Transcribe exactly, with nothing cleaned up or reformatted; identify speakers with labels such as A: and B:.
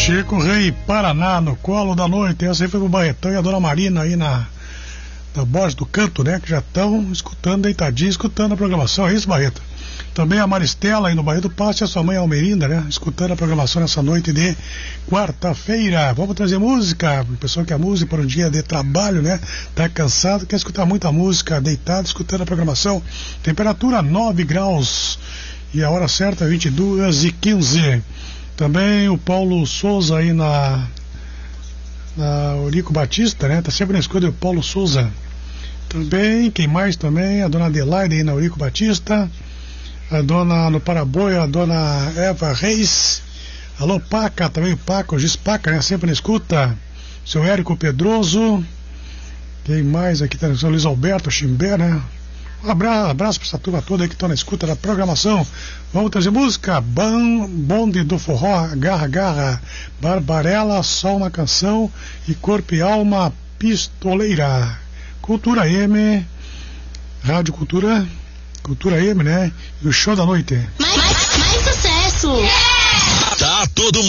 A: Chico Rei, Paraná, no colo da noite. Essa aí foi pro Barretão e a Dona Marina aí na, na Borges do Canto, né? Que já estão escutando, deitadinho, escutando a programação. É isso, Barreto? Também a Maristela aí no Barreto Passe, a sua mãe Almerinda, né? Escutando a programação nessa noite de quarta-feira. Vamos trazer música. O pessoal que é música para um dia de trabalho, né? Tá cansado, quer escutar muita música, deitado, escutando a programação. Temperatura nove graus. E a hora certa, vinte e duas e quinze. Também o Paulo Souza aí na, na Eurico Batista, né? Tá sempre na escuta do Paulo Souza. Também, quem mais também? A dona Adelaide aí na Eurico Batista. A dona no Paraboia, a dona Eva Reis. Alô, Paca, também o Paca, o Giz Paca, né? Sempre na escuta. Seu Érico Pedroso. Quem mais aqui tá no seu Luiz Alberto Chimbé, né? Um abraço, abraço para essa turma toda aí que estão na escuta da programação. Vamos trazer música. Ban, Bonde do Forró, Garra Garra, Barbarella, Só uma Canção e Corpo e Alma Pistoleira. Cultura M, Rádio Cultura, Cultura M, né? E o show da noite.
B: Mais, mais, mais sucesso!
C: Tá todo mundo